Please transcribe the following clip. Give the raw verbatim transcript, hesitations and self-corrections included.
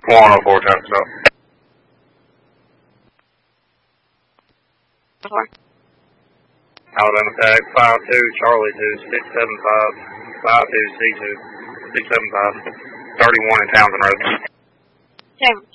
one oh four, traffic stop. Four. Alabama tag five two Charlie two six seven five five two C two six seven five thirty one in Townsend Road. Seven.